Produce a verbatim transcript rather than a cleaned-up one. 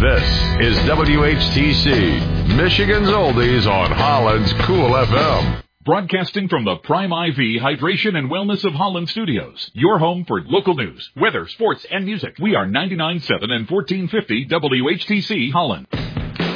This is W H T C, Michigan's Oldies on Holland's Cool F M. Broadcasting from the Prime I V Hydration and Wellness of Holland Studios, your home for local news, weather, sports, and music. We are ninety-nine point seven and fourteen fifty W H T C Holland.